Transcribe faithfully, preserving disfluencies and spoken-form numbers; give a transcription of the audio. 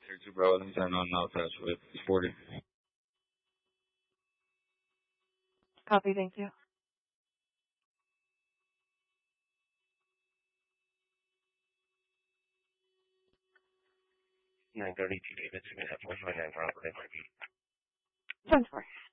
here too, bro. Let me turn on now touch with forty. Copy, thank you. nine thirty-two David, David at four five nine property. ten four.